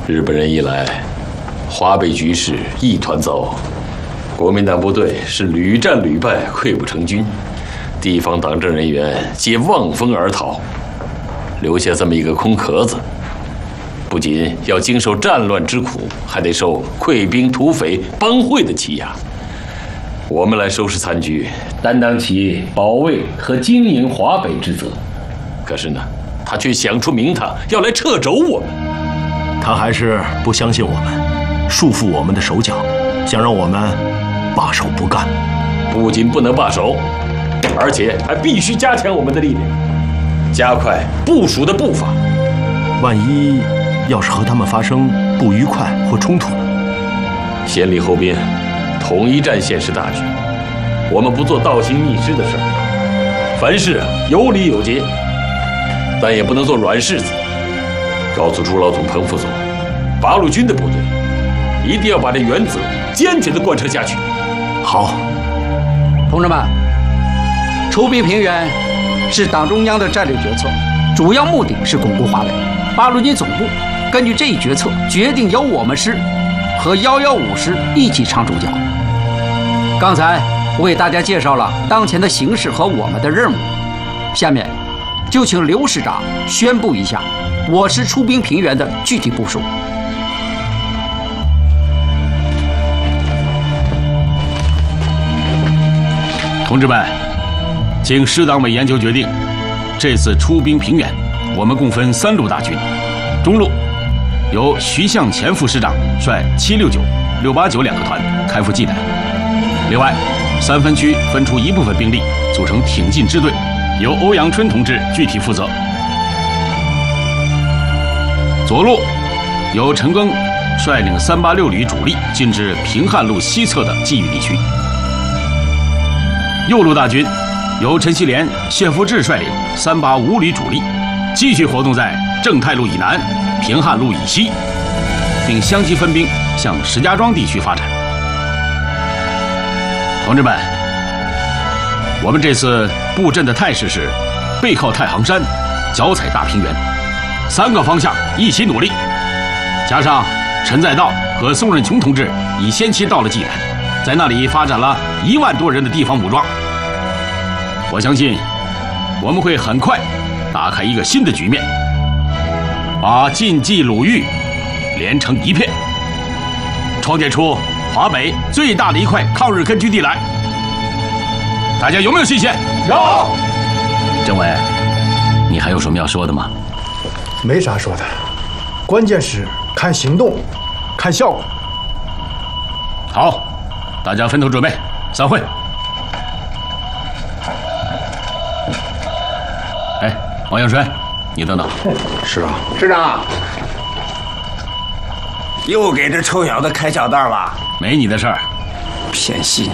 日本人一来，华北局势一团糟，国民党部队是屡战屡败，溃不成军，地方党政人员皆望风而逃，留下这么一个空壳子。不仅要经受战乱之苦，还得受溃兵、土匪、帮会的欺压。我们来收拾残局，担当起保卫和经营华北之责。可是呢，他却想出名堂，要来掣肘我们。 他还是不相信我们，束缚我们的手脚，想让我们罢手不干。 不仅不能罢手，而且还必须加强我们的力量，加快部署的步伐。 万一要是和他们发生不愉快或冲突呢？ 先礼后兵，统一战线是大局。我们不做倒行逆施的事儿，凡事有理有节，但也不能做软柿子。告诉朱老总、彭副总，八路军的部队一定要把这原则坚决地贯彻下去。 好， 同志们，出兵平原是党中央的战略决策，主要目的是巩固华北。八路军总部根据这一决策，决定由我们师和115师一起唱主角。刚才我给大家介绍了当前的形势和我们的任务，下面就请刘师长宣布一下我师出兵平原的具体部署。 同志们，经师党委研究决定，这次出兵平原，我们共分3路大军。中路由徐向前副师长率769、689两个团开赴冀南。另外，3分区分出一部分兵力组成挺进支队，由欧阳春同志具体负责。左路由陈赓率领386旅主力进至平汉路西侧的冀豫地区。右路大军由陈锡联、谢富治率领385旅主力继续活动在正太路以南、平汉路以西，并相继分兵向石家庄地区发展。同志们，我们这次布阵的态势是背靠太行山，脚踩大平原，3个方向一起努力。加上陈再道和宋任穷同志已先期到了济南，在那里发展了1万多人的地方武装。我相信我们会很快打开一个新的局面，把晋冀鲁豫连成一片，创建出华北最大的一块抗日根据地来。大家有没有信心？ 有。 政委，你还有什么要说的吗？ 没啥说的，关键是看行动，看效果。 好，大家分头准备，散会。哎，王阳春，你等等。 是啊， 师长，又给这臭小子开小道吧？ 没你的事儿。 偏心。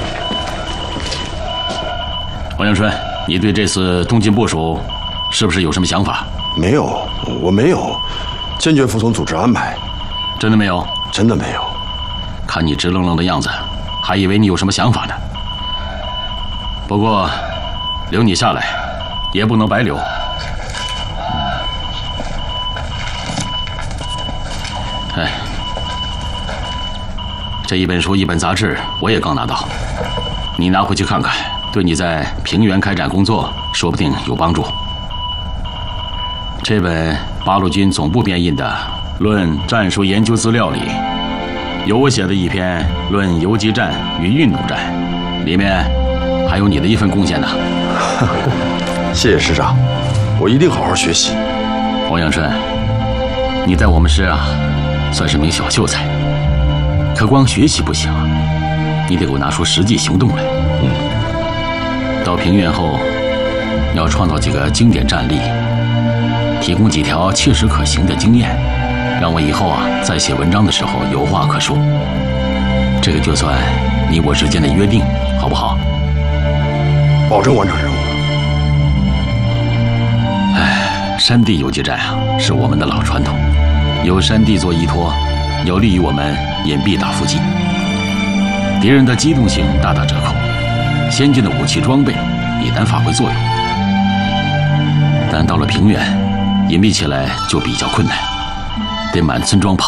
王阳春，你对这次东进部署是不是有什么想法？ 没有，我没有，坚决服从组织安排。 真的没有？ 真的没有。 看你直愣愣的样子，还以为你有什么想法呢。不过，留你下来，也不能白留。哎，这一本书、一本杂志，我也刚拿到，你拿回去看看，对你在平原开展工作说不定有帮助。这本八路军总部编印的《论战术研究资料》里，有我写的一篇《论游击战与运动战》，里面还有你的一份贡献呢。 谢谢师长，我一定好好学习。 王阳春，你在我们师啊，算是名小秀才，可光学习不行啊，你得给我拿出实际行动来。到平原后，要创造几个经典战例，提供几条切实可行的经验，让我以后啊在写文章的时候有话可说。这个就算你我之间的约定，好不好？ 保证完成任务。 哎，山地游击战啊，是我们的老传统，有山地做依托，有利于我们隐蔽打伏击。敌人的机动性大打折扣，先进的武器装备也难发挥作用。但到了平原，隐蔽起来就比较困难，得满村庄跑。